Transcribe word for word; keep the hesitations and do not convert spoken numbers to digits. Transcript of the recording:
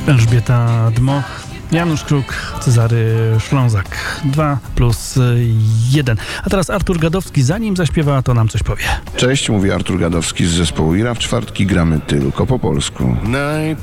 Elżbieta Dmoch, Janusz Kruk, Cezary Szlązak. dwa plus jeden. A teraz Artur Gadowski, zanim zaśpiewa, to nam coś powie. Cześć, mówi Artur Gadowski z zespołu Ira. W czwartki gramy tylko po polsku.